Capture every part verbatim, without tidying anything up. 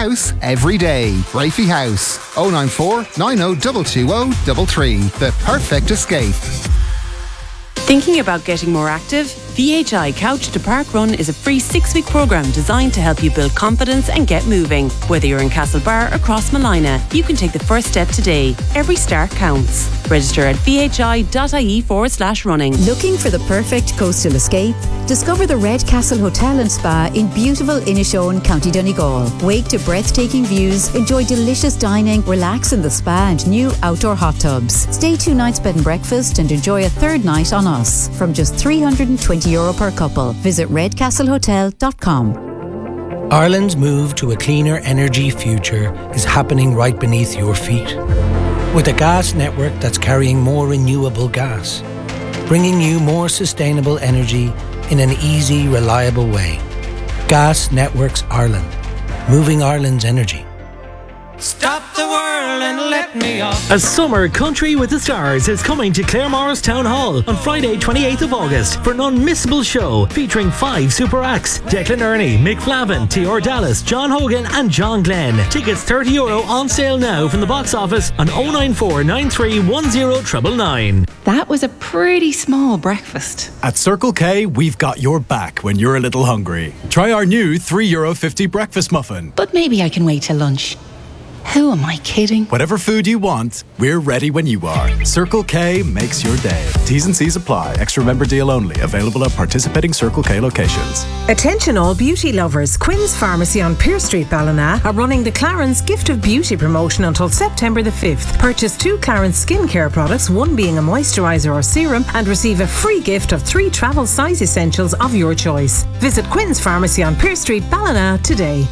house every day. Rafi House, oh nine four, nine oh two two oh three three. The perfect escape. Thinking about getting more active? V H I Couch to Park Run is a free six-week programme designed to help you build confidence and get moving. Whether you're in Castlebar or Crossmalina, you can take the first step today. Every start counts. Register at vhi.ie forward slash running. Looking for the perfect coastal escape? Discover the Red Castle Hotel and Spa in beautiful Inishowen, County Donegal. Wake to breathtaking views, enjoy delicious dining, relax in the spa and new outdoor hot tubs. Stay two nights bed and breakfast and enjoy a third night on us from just three hundred twenty euro per couple. Visit red castle hotel dot com. Ireland's move to a cleaner energy future is happening right beneath your feet. With a gas network that's carrying more renewable gas, bringing you more sustainable energy in an easy, reliable way. Gas Networks Ireland, moving Ireland's energy. Stop the world and let me off. A summer country with the stars is coming to Claremorris Town Hall on Friday twenty-eighth of August for an unmissable show featuring five super acts: Declan Ernie, Mick Flavin, T R Dallas, John Hogan and John Glenn. Tickets thirty euro on sale now from the box office on oh nine four nine three one oh nine nine nine. That was a pretty small breakfast. At Circle K, we've got your back when you're a little hungry. Try our new three euro fifty breakfast muffin. But maybe I can wait till lunch. Who am I kidding? Whatever food you want, we're ready when you are. Circle K makes your day. T's and C's apply. Extra member deal only. Available at participating Circle K locations. Attention all beauty lovers. Quinn's Pharmacy on Pearse Street, Ballina are running the Clarence Gift of Beauty promotion until September the fifth. Purchase two Clarence skincare products, one being a moisturiser or serum, and receive a free gift of three travel size essentials of your choice. Visit Quinn's Pharmacy on Pearse Street, Ballina today.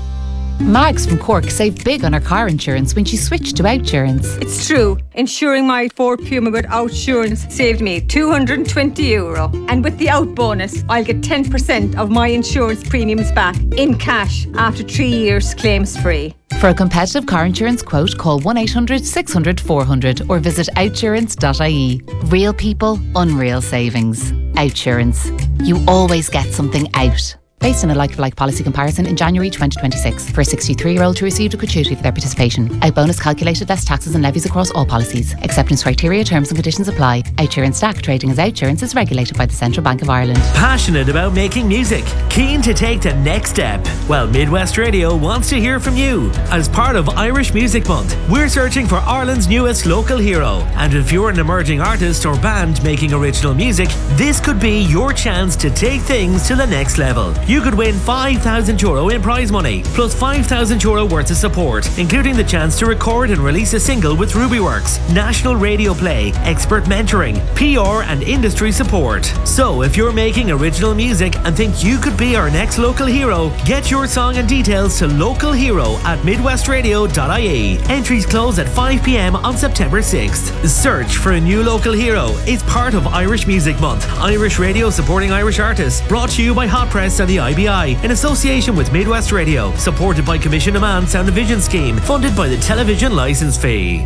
Mags from Cork saved big on her car insurance when she switched to Outsurance. It's true. Insuring my Ford Puma with Outsurance saved me two hundred twenty euro. And with the Out bonus, I'll get ten percent of my insurance premiums back in cash after three years claims free. For a competitive car insurance quote, call one eight hundred six hundred four hundred or visit outsurance dot I E. Real people, unreal savings. Outsurance. You always get something out. Based on a like-for-like policy comparison in January twenty twenty-six. For a sixty-three-year-old who received a gratuity for their participation. Out bonus calculated less taxes and levies across all policies. Acceptance criteria, terms and conditions apply. Outsurance Stack trading as Outsurance is regulated by the Central Bank of Ireland. Passionate about making music? Keen to take the next step? Well, Midwest Radio wants to hear from you. As part of Irish Music Month, we're searching for Ireland's newest local hero. And if you're an emerging artist or band making original music, this could be your chance to take things to the next level. You could win five thousand euro in prize money, plus five thousand euro worth of support, including the chance to record and release a single with Rubyworks, national radio play, expert mentoring, P R and industry support. So if you're making original music and think you could be our next local hero, get your song and details to local hero at midwest radio dot I E. Entries close at five p.m. on September sixth. Search for a new local hero is part of Irish Music Month. Irish Radio supporting Irish artists. Brought to you by Hot Press and the I B I in association with Midwest Radio. Supported by Commission Demand Sound and Vision Scheme. Funded by the Television Licence Fee.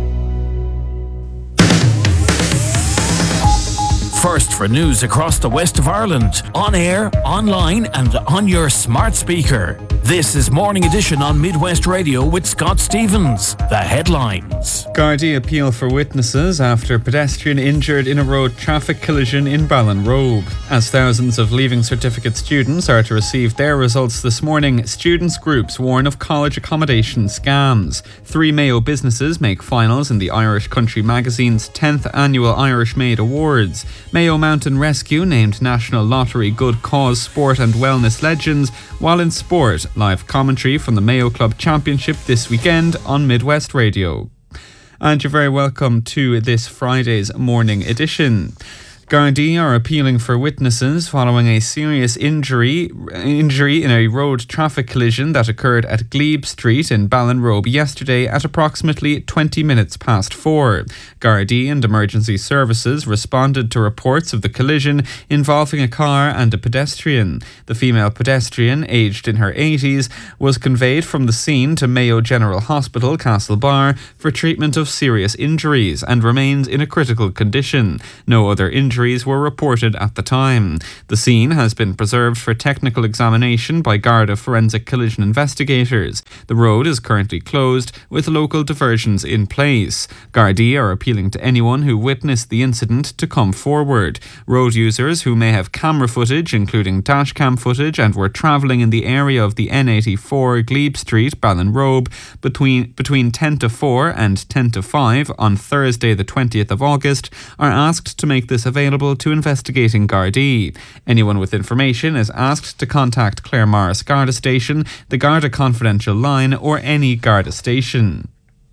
First for news across the west of Ireland. On air, online and on your smart speaker. This is Morning Edition on Midwest Radio with Scott Stevens. The headlines. Gardaí appeal for witnesses after pedestrian injured in a road traffic collision in Ballinrobe. As thousands of Leaving Certificate students are to receive their results this morning, students' groups warn of college accommodation scams. Three Mayo businesses make finals in the Irish Country Magazine's tenth Annual Irish Made Awards. Mayo Mountain Rescue named National Lottery Good Cause Sport and Wellness Legends, while in sport, live commentary from the Mayo Club Championship this weekend on Midwest Radio. And you're very welcome to this Friday's Morning Edition. Gardaí are appealing for witnesses following a serious injury injury in a road traffic collision that occurred at Glebe Street in Ballinrobe yesterday at approximately twenty minutes past four. Gardaí and emergency services responded to reports of the collision involving a car and a pedestrian. The female pedestrian, aged in her eighties, was conveyed from the scene to Mayo General Hospital, Castlebar, for treatment of serious injuries and remains in a critical condition. No other injuries injuries were reported at the time. The scene has been preserved for technical examination by Garda forensic collision investigators. The road is currently closed with local diversions in place. Gardaí are appealing to anyone who witnessed the incident to come forward. Road users who may have camera footage, including dashcam footage, and were travelling in the area of the N eighty-four Glebe Street, Ballinrobe, between between ten to four and ten to five on Thursday the twentieth of August are asked to make this available to investigating Gardaí. Anyone with information is asked to contact Claremorris Garda Station, the Garda Confidential Line, or any Garda station.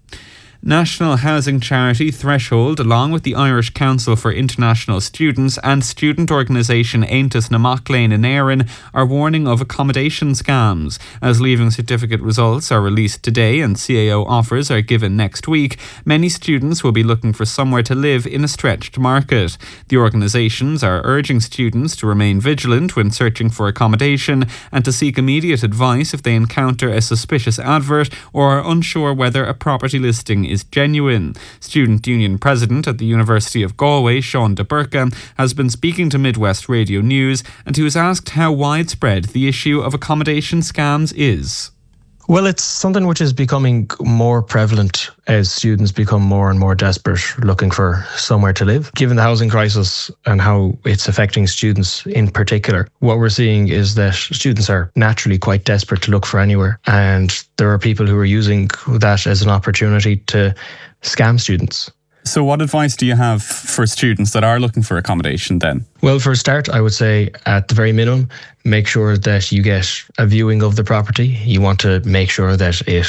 National housing charity Threshold, along with the Irish Council for International Students and student organisation Aontas na Maclean in Éireann, are warning of accommodation scams. As leaving certificate results are released today and C A O offers are given next week, many students will be looking for somewhere to live in a stretched market. The organisations are urging students to remain vigilant when searching for accommodation and to seek immediate advice if they encounter a suspicious advert or are unsure whether a property listing is genuine. Student Union President at the University of Galway, Sean de Burka, has been speaking to Midwest Radio News, and he was asked how widespread the issue of accommodation scams is. Well, it's something which is becoming more prevalent as students become more and more desperate looking for somewhere to live. Given the housing crisis and how it's affecting students in particular, what we're seeing is that students are naturally quite desperate to look for anywhere. And there are people who are using that as an opportunity to scam students. So what advice do you have for students that are looking for accommodation then? Well, for a start, I would say at the very minimum, make sure that you get a viewing of the property. You want to make sure that it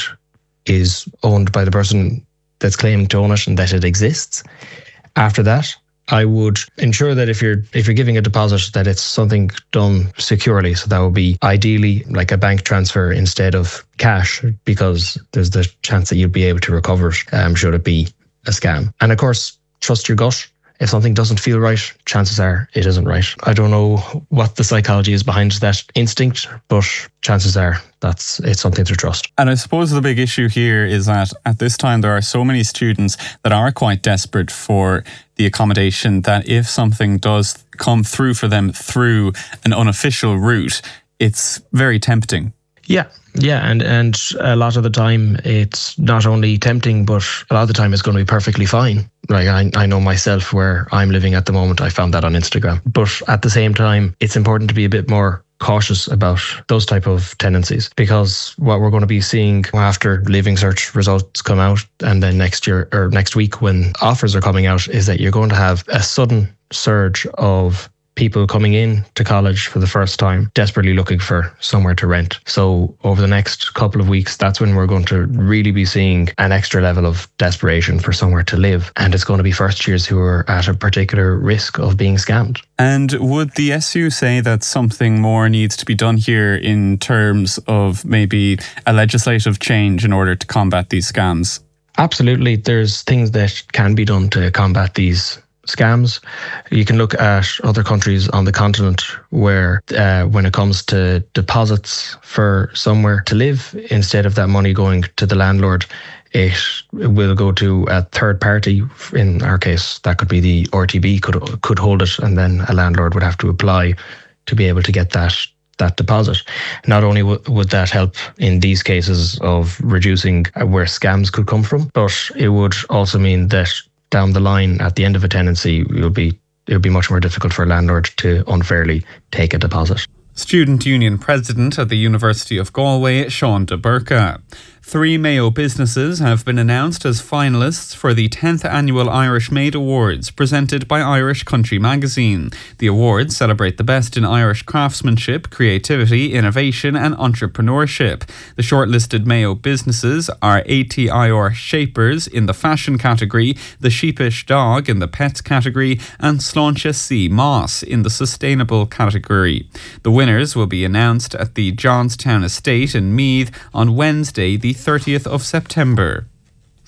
is owned by the person that's claiming to own it and that it exists. After that, I would ensure that if you're if you're giving a deposit, that it's something done securely. So that would be ideally like a bank transfer instead of cash, because there's the chance that you'll be able to recover it um, should it be a scam. And of course, trust your gut. If something doesn't feel right, chances are it isn't right. I don't know what the psychology is behind that instinct, but chances are that's it's something to trust. And I suppose the big issue here is that at this time there are so many students that are quite desperate for the accommodation that if something does come through for them through an unofficial route, it's very tempting. Yeah, yeah, and, and a lot of the time it's not only tempting, but a lot of the time it's going to be perfectly fine. Like I, I know myself where I'm living at the moment, I found that on Instagram. But at the same time, it's important to be a bit more cautious about those type of tendencies, because what we're going to be seeing after Leaving Cert results come out and then next year or next week when offers are coming out is that you're going to have a sudden surge of people coming in to college for the first time, desperately looking for somewhere to rent. So over the next couple of weeks, that's when we're going to really be seeing an extra level of desperation for somewhere to live. And it's going to be first years who are at a particular risk of being scammed. And would the S U say that something more needs to be done here in terms of maybe a legislative change in order to combat these scams? Absolutely. There's things that can be done to combat these scams. You can look at other countries on the continent where uh, when it comes to deposits for somewhere to live, instead of that money going to the landlord, it will go to a third party. In our case, that could be the R T B could could hold it, and then a landlord would have to apply to be able to get that that deposit. Not only w- would that help in these cases of reducing where scams could come from, but it would also mean that down the line, at the end of a tenancy, it will be it will be much more difficult for a landlord to unfairly take a deposit. Student Union President at the University of Galway, Sean de Burka. Three Mayo businesses have been announced as finalists for the tenth Annual Irish Made Awards, presented by Irish Country Magazine. The awards celebrate the best in Irish craftsmanship, creativity, innovation and entrepreneurship. The shortlisted Mayo businesses are A T I R Shapers in the fashion category, The Sheepish Dog in the pets category and Sláinte C. Moss in the sustainable category. The winners will be announced at the Johnstown Estate in Meath on Wednesday, the thirtieth of September.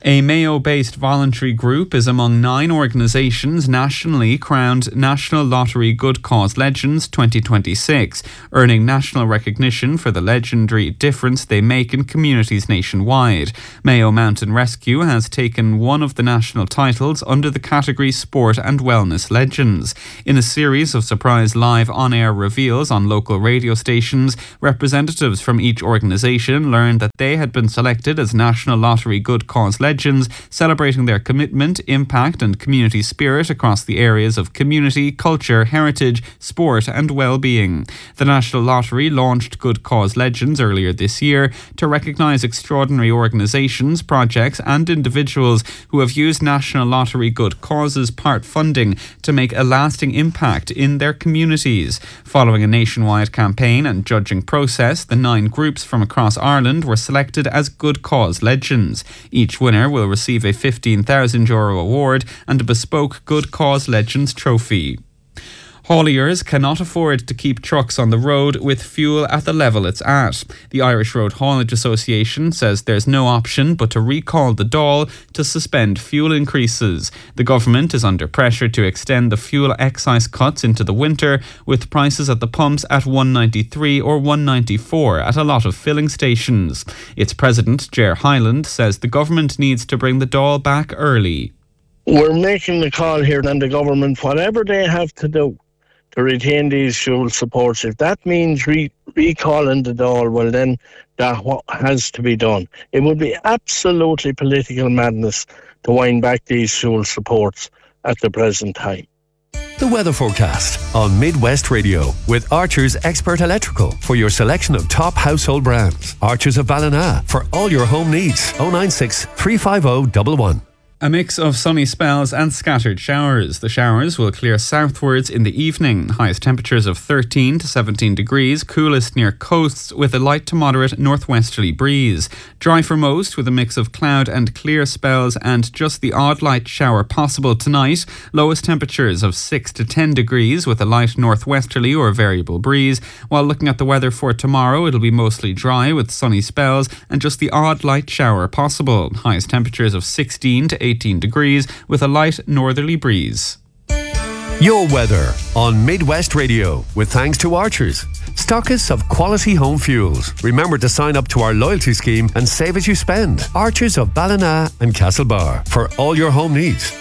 A Mayo-based voluntary group is among nine organisations nationally crowned National Lottery Good Cause Legends twenty twenty-six, earning national recognition for the legendary difference they make in communities nationwide. Mayo Mountain Rescue has taken one of the national titles under the category Sport and Wellness Legends. In a series of surprise live on-air reveals on local radio stations, representatives from each organisation learned that they had been selected as National Lottery Good Cause Legends. Legends, celebrating their commitment, impact and community spirit across the areas of community, culture, heritage, sport and well-being. The National Lottery launched Good Cause Legends earlier this year to recognise extraordinary organisations, projects and individuals who have used National Lottery Good Causes part funding to make a lasting impact in their communities. Following a nationwide campaign and judging process, the nine groups from across Ireland were selected as Good Cause Legends. Each winner will receive a fifteen thousand euro award and a bespoke Good Cause Legends trophy. Hauliers cannot afford to keep trucks on the road with fuel at the level it's at. The Irish Road Haulage Association says there's no option but to recall the Dáil to suspend fuel increases. The government is under pressure to extend the fuel excise cuts into the winter, with prices at the pumps at one ninety-three or one ninety-four at a lot of filling stations. Its president, Ger Hyland, says the government needs to bring the Dáil back early. We're making the call here on the government, whatever they have to do to retain these fuel supports. If that means re- recalling the Dáil, well then that what has to be done. It would be absolutely political madness to wind back these fuel supports at the present time. The weather forecast on Midwest Radio with Archer's Expert Electrical for your selection of top household brands. Archer's of Ballina for all your home needs. oh nine six, three five oh, one one. A mix of sunny spells and scattered showers. The showers will clear southwards in the evening. Highest temperatures of thirteen to seventeen degrees, coolest near coasts with a light to moderate northwesterly breeze. Dry for most with a mix of cloud and clear spells and just the odd light shower possible tonight. Lowest temperatures of six to ten degrees with a light northwesterly or variable breeze. While looking at the weather for tomorrow, it'll be mostly dry with sunny spells and just the odd light shower possible. Highest temperatures of sixteen to eighteen degrees with a light northerly breeze. Your weather on Midwest Radio with thanks to Archers, stockists of quality home fuels. Remember to sign up to our loyalty scheme and save as you spend. Archers of Ballina and Castlebar for all your home needs.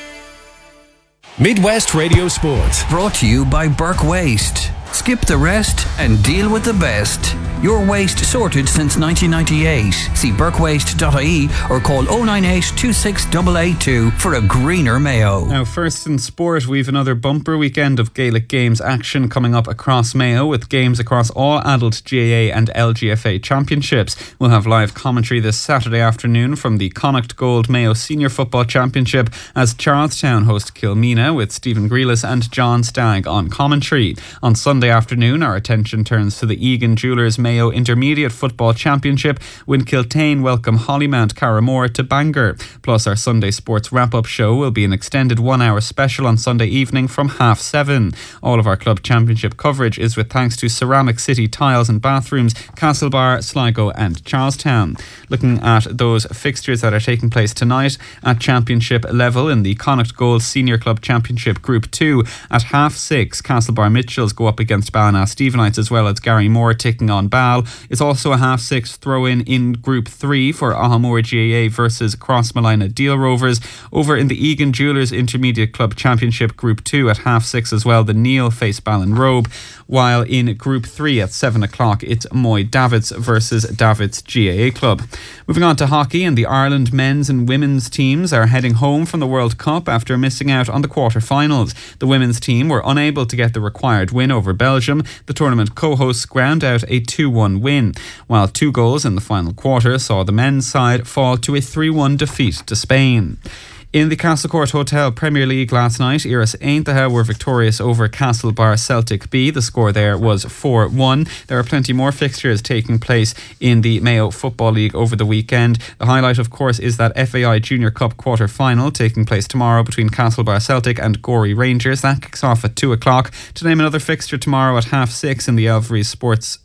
Midwest Radio Sports brought to you by Burke Waste. Skip the rest and deal with the best. Your waste sorted since nineteen ninety-eight. See burke waste dot I E or call oh nine eight, two six eight eight two for a greener Mayo. Now, first in sport, we've another bumper weekend of Gaelic Games action coming up across Mayo with games across all adult G A A and L G F A championships. We'll have live commentary this Saturday afternoon from the Connacht Gold Mayo Senior Football Championship as Charlestown host Kilmena with Stephen Grealis and John Stagg on commentary. On Sunday afternoon, our attention turns to the Egan Jewellers Mayo Intermediate Football Championship when Kiltane welcome Hollymount Carramore to Bangor. Plus, our Sunday sports wrap-up show will be an extended one-hour special on Sunday evening from half seven. All of our club championship coverage is with thanks to Ceramic City Tiles and Bathrooms, Castlebar, Sligo and Charlestown. Looking at those fixtures that are taking place tonight at championship level in the Connacht Gold Senior Club Championship Group two at half six, Castlebar Mitchells go up against Ballina Stephenites as well as Gary Moore taking on Ball. It's also a half six throw-in in Group three for Ahamore G A A versus Crossmolina Deal Rovers. Over in the Egan Jewellers Intermediate Club Championship Group two at half six as well, the Neil face Ballinrobe. While in Group three at seven o'clock, it's Moy Davits versus Davits G A A Club. Moving on to hockey, and the Ireland men's and women's teams are heading home from the World Cup after missing out on the quarter-finals. The women's team were unable to get the required win over Belgium. The tournament co-hosts ground out a two one win, while two goals in the final quarter saw the men's side fall to a three one defeat to Spain. In the Castlecourt Hotel Premier League last night, Iris Aintaha were victorious over Castlebar Celtic B. The score there was four one. There are plenty more fixtures taking place in the Mayo Football League over the weekend. The highlight, of course, is that F A I Junior Cup quarter-final taking place tomorrow between Castlebar Celtic and Gorey Rangers. That kicks off at two o'clock. To name another fixture tomorrow at half six in the Alvarez Sports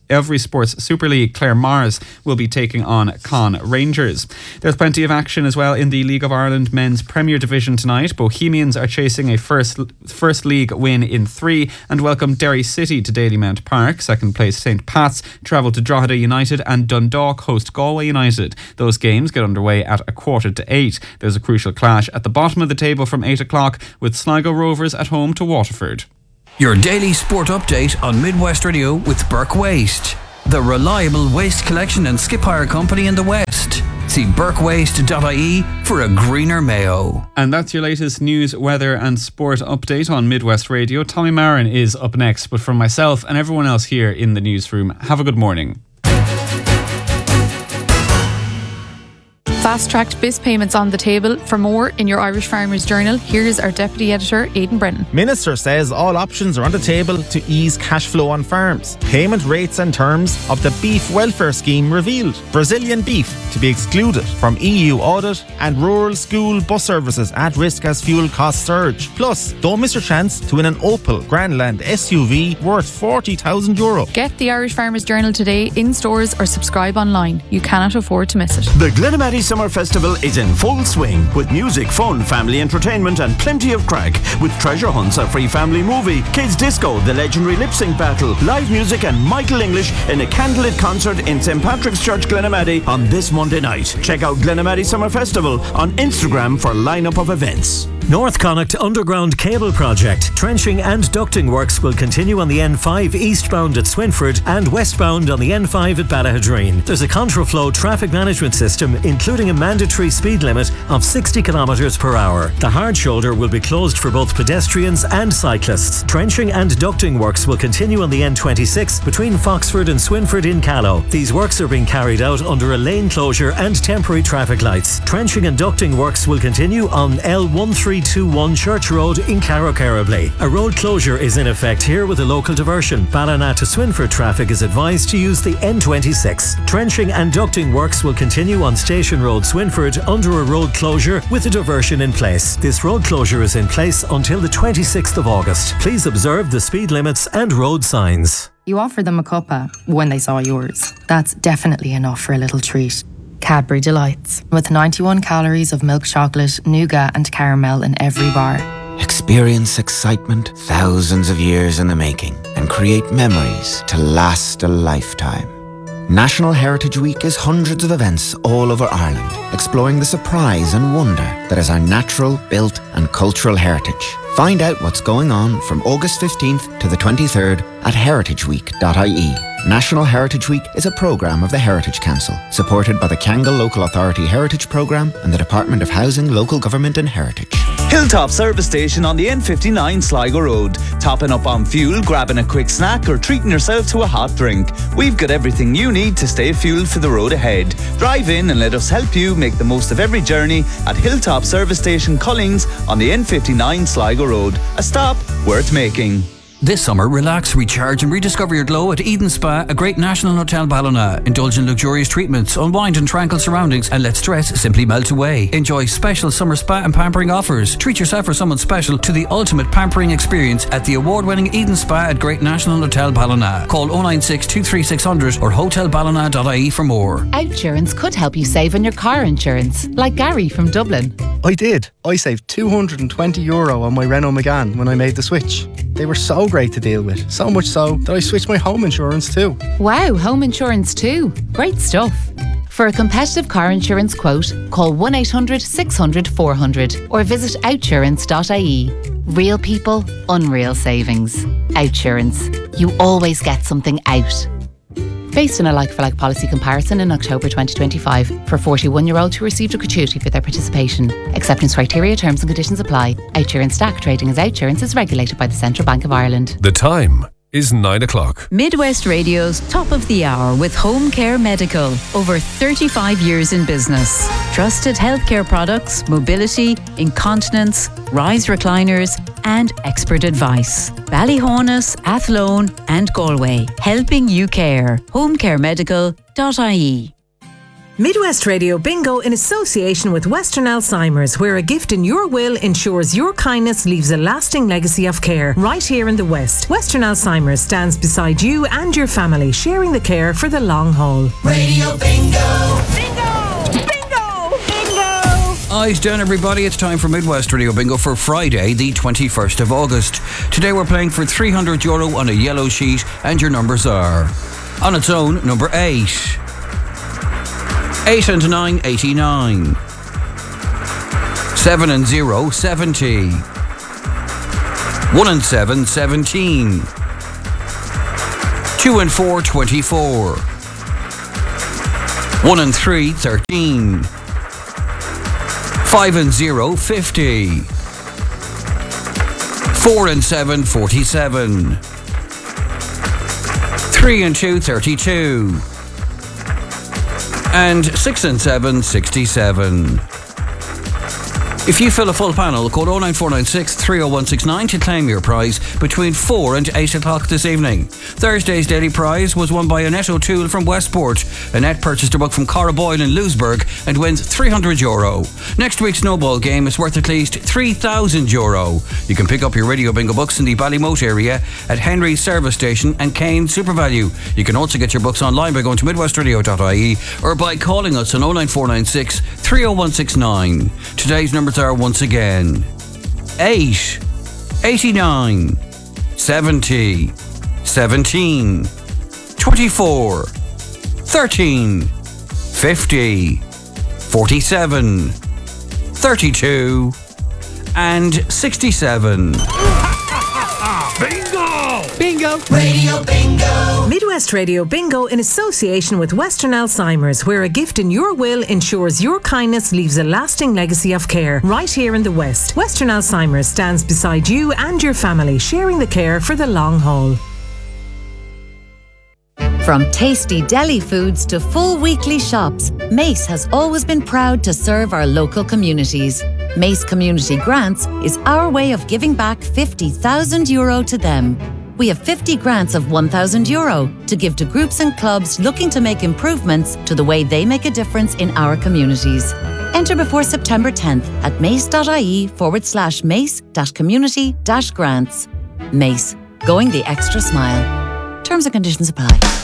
Every Sports Super League, Clare Mars will be taking on Con Rangers. There's plenty of action as well in the League of Ireland Men's Premier Division tonight. Bohemians are chasing a first first league win in three and welcome Derry City to Dalymount Park. Second place Saint Pat's travel to Drogheda United and Dundalk host Galway United. Those games get underway at a quarter to eight. There's a crucial clash at the bottom of the table from eight o'clock with Sligo Rovers at home to Waterford. Your daily sport update on Midwest Radio with Burke Waste, the reliable waste collection and skip hire company in the West. See burke waste dot I E for a greener Mayo. And that's your latest news, weather and sport update on Midwest Radio. Tommy Marin is up next, but from myself and everyone else here in the newsroom, have a good morning. Fast-tracked B I S payments on the table. For more in your Irish Farmers Journal, here's our Deputy Editor, Aidan Brennan. Minister says all options are on the table to ease cash flow on farms. Payment rates and terms of the Beef Welfare Scheme revealed. Brazilian beef to be excluded from E U audit, and rural school bus services at risk as fuel costs surge. Plus, don't miss your chance to win an Opel Grandland S U V worth forty thousand euro. Get the Irish Farmers Journal today in stores or subscribe online. You cannot afford to miss it. The Glenamaddy Summer Festival is in full swing with music, fun, family entertainment and plenty of crack. With treasure hunts, a free family movie, kids disco, the legendary lip sync battle, live music and Michael English in a candlelit concert in Saint Patrick's Church, Glenamaddy on this Monday night. Check out Glenamaddy Summer Festival on Instagram for a lineup of events. North Connacht Underground Cable Project. Trenching and ducting works will continue on the N five eastbound at Swinford and westbound on the N five at Ballahadreen. There's a contraflow traffic management system, including a mandatory speed limit of sixty kilometres per hour. The hard shoulder will be closed for both pedestrians and cyclists. Trenching and ducting works will continue on the N twenty-six between Foxford and Swinford in Callow. These works are being carried out under a lane closure and temporary traffic lights. Trenching and ducting works will continue on L one three two one Church Road in Carrow-Carrowbley. A road closure is in effect here with a local diversion. Ballina to Swinford traffic is advised to use the N twenty-six. Trenching and ducting works will continue on Station Road, Swinford, under a road closure with a diversion in place. This road closure is in place until the twenty-sixth of August. Please observe the speed limits and road signs. You offered them a cuppa when they saw yours. That's definitely enough for a little treat. Cadbury Delights, with ninety-one calories of milk chocolate, nougat and caramel in every bar. Experience excitement thousands of years in the making and create memories to last a lifetime. National Heritage Week is hundreds of events all over Ireland, exploring the surprise and wonder that is our natural, built and cultural heritage. Find out what's going on from August fifteenth to the twenty-third at heritage week dot I E. National Heritage Week is a programme of the Heritage Council, supported by the Kangol Local Authority Heritage Programme and the Department of Housing, Local Government and Heritage. Hilltop Service Station on the N fifty-nine Sligo Road. Topping up on fuel, grabbing a quick snack or treating yourself to a hot drink. We've got everything you need to stay fueled for the road ahead. Drive in and let us help you make the most of every journey at Hilltop Service Station Collings on the N fifty-nine Sligo Road. A stop worth making. This summer, relax, recharge and rediscover your glow at Eden Spa, a great national hotel Ballina. Indulge in luxurious treatments, unwind in tranquil surroundings and let stress simply melt away. Enjoy special summer spa and pampering offers. Treat yourself or someone special to the ultimate pampering experience at the award-winning Eden Spa at Great National Hotel Ballina. Call oh nine six, two three six hundred or hotel ballina dot I E for more. Outsurance could help you save on your car insurance, like Gary from Dublin. I did. I saved two hundred twenty euro on my Renault Megane when I made the switch. They were so great to deal with, so much so that I switched my home insurance too. Wow, home insurance too. Great stuff. For a competitive car insurance quote, call one eight hundred, six hundred, four hundred or visit outsurance dot I E. Real people, unreal savings. Outsurance. You always get something out. Based on a like-for-like policy comparison in October twenty twenty-five for forty-one-year-olds who received a gratuity for their participation. Acceptance criteria, terms and conditions apply. Outsurance Stack trading as Outsurance is regulated by the Central Bank of Ireland. The time is nine o'clock. Midwest Radio's Top of the Hour with Home Care Medical. Over thirty-five years in business. Trusted healthcare products, mobility, incontinence, rise recliners and expert advice. Ballyhonus, Athlone and Galway. Helping you care. home care medical dot I E. Midwest Radio Bingo in association with Western Alzheimer's, where a gift in your will ensures your kindness leaves a lasting legacy of care. Right here in the West, Western Alzheimer's stands beside you and your family, sharing the care for the long haul. Radio Bingo! Bingo! Bingo! Bingo! Eyes down, everybody. It's time for Midwest Radio Bingo for Friday, the twenty-first of August. Today we're playing for three hundred euro on a yellow sheet, and your numbers are, on its own, number eight. Eight and nine, eighty-nine. Seven and zero, seventy. One and seven, seventeen. Two and four, twenty-four. One and three, thirteen. Five and zero, fifty. Four and seven, forty-seven. Three and two, thirty-two. And six and seven, sixty-seven. If you fill a full panel, call oh nine four nine six, three oh one six nine to claim your prize between four and eight o'clock this evening. Thursday's daily prize was won by Annette O'Toole from Westport. Annette purchased a book from Cara Boyle in Lewisburg and wins three hundred euro. Next week's snowball game is worth at least three thousand euro. You can pick up your Radio Bingo books in the Ballymote area at Henry's Service Station and Kane SuperValue. You can also get your books online by going to midwest radio dot I E or by calling us on oh nine four nine six, three oh one six nine. Today's numbers are once again eight, eighty-nine, seventy, seventeen, twenty-four, thirteen, fifty, forty-seven, thirty-two, and sixty-seven. Bingo! Bingo! Radio Bingo! Midwest Radio Bingo in association with Western Alzheimer's, where a gift in your will ensures your kindness leaves a lasting legacy of care. Right here in the West, Western Alzheimer's stands beside you and your family, sharing the care for the long haul. From tasty deli foods to full weekly shops, Mace has always been proud to serve our local communities. Mace Community Grants is our way of giving back fifty thousand euro to them. We have fifty grants of one thousand euro to give to groups and clubs looking to make improvements to the way they make a difference in our communities. Enter before September tenth at mace.ie forward slash mace dash community dash grants. Mace, going the extra smile. Terms and conditions apply.